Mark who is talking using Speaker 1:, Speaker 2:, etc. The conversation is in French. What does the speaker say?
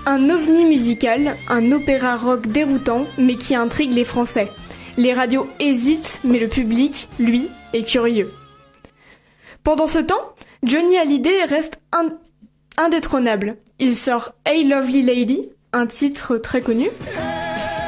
Speaker 1: Un ovni musical, un opéra rock déroutant, mais qui intrigue les Français. Les radios hésitent, mais le public, lui, est curieux. Pendant ce temps, Johnny Hallyday reste indétrônable. Il sort Hey Lovely Lady, un titre très connu.